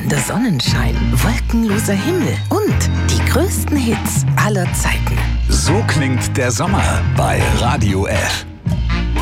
strahlender Sonnenschein, wolkenloser Himmel und die größten Hits aller Zeiten. So klingt der Sommer bei Radio F.